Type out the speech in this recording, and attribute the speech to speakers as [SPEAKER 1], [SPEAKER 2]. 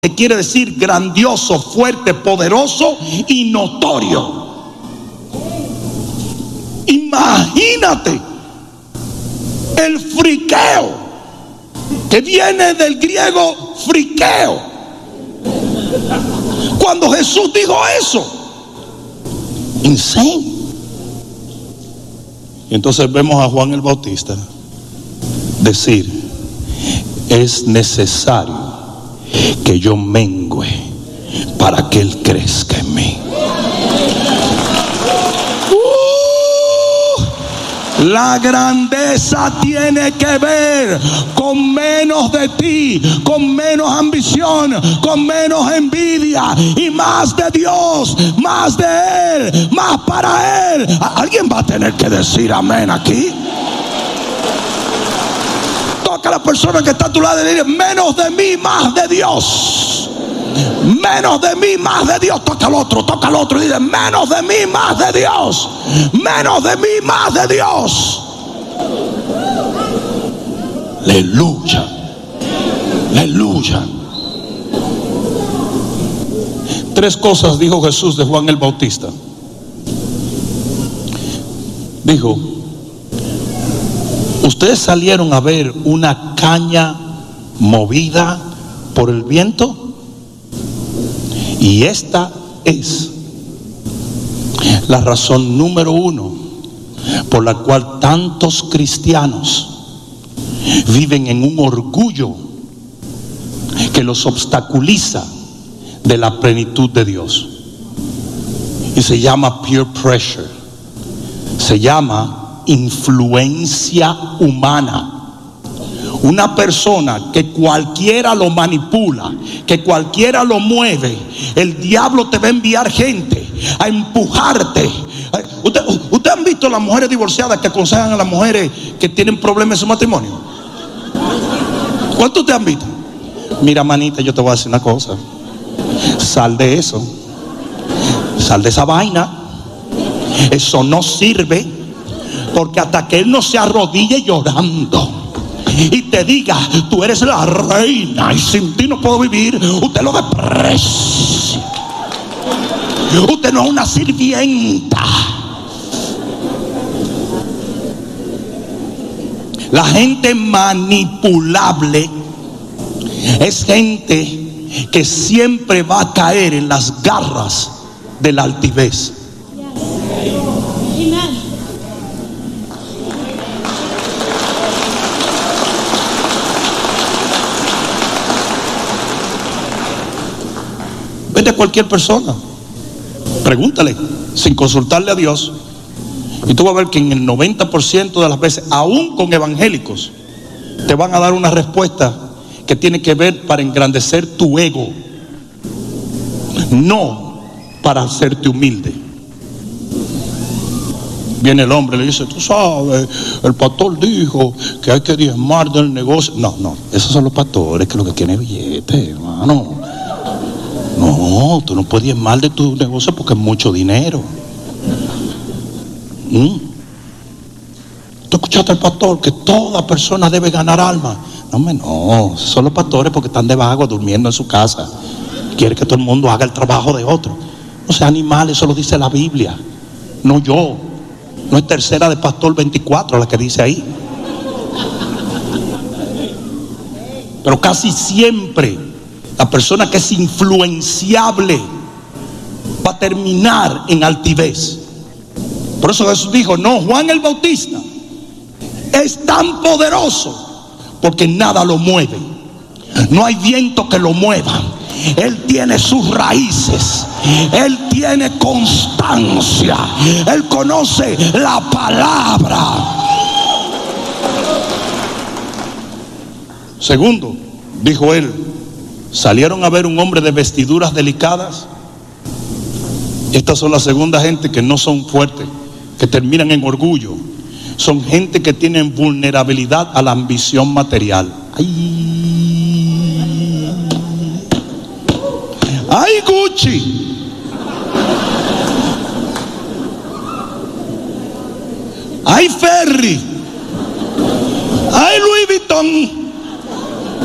[SPEAKER 1] que quiere decir grandioso, fuerte, poderoso y notorio. Imagínate el friqueo, que viene del griego friqueo. Cuando Jesús dijo eso, insane. Y entonces vemos a Juan el Bautista decir: es necesario que yo mengüe para que Él crezca en mí. La grandeza tiene que ver con menos de ti, con menos ambición, con menos envidia y más de Dios, más de Él, más para Él. ¿Alguien va a tener que decir amén aquí? Toca a la persona que está a tu lado y dile: menos de mí, más de Dios. Menos de mí, más de Dios. Toca al otro y dile: menos de mí, más de Dios. Menos de mí, más de Dios. Aleluya, aleluya. 3 cosas dijo Jesús de Juan el Bautista. Dijo: ¿ustedes salieron a ver una caña movida por el viento? Y esta es la razón número 1 por la cual tantos cristianos viven en un orgullo que los obstaculiza de la plenitud de Dios. Y se llama peer pressure. Se llama influencia humana. Una persona que cualquiera lo manipula, que cualquiera lo mueve. El diablo te va a enviar gente a empujarte. ¿Usted han visto las mujeres divorciadas que aconsejan a las mujeres que tienen problemas en su matrimonio? ¿Cuántos te han visto? Mira, manita, yo te voy a decir una cosa: sal de eso, sal de esa vaina. Eso no sirve, porque hasta que él no se arrodille llorando y te diga: tú eres la reina y sin ti no puedo vivir, usted lo desprecia. Usted no es una sirvienta. La gente manipulable es gente que siempre va a caer en las garras de la altivez. Vete a cualquier persona, pregúntale sin consultarle a Dios, y tú vas a ver que en el 90% de las veces, aún con evangélicos, te van a dar una respuesta que tiene que ver para engrandecer tu ego, no para hacerte humilde. Viene el hombre y le dice: tú sabes, el pastor dijo que hay que diezmar del negocio. No, esos son los pastores que lo que quieren es billete, hermano. No, tú no puedes diezmar de tu negocio porque es mucho dinero. ¿Tú escuchaste al pastor que toda persona debe ganar alma? No, son los pastores porque están de vago durmiendo en su casa. Quiere que todo el mundo haga el trabajo de otro. No sea animal, eso lo dice la Biblia, no yo. No es Tercera de Pastor 24 la que dice ahí. Pero casi siempre la persona que es influenciable va a terminar en altivez. Por eso Jesús dijo: no, Juan el Bautista es tan poderoso porque nada lo mueve. No hay viento que lo mueva. Él tiene sus raíces, Él tiene constancia, Él conoce la palabra. Segundo, dijo él: salieron a ver un hombre de vestiduras delicadas. Estas son la segunda gente que no son fuertes, que terminan en orgullo. Son gente que tienen vulnerabilidad a la ambición material. ¡Ay, Gucci! ¡Ay, Ferry! ¡Ay, Louis Vuitton!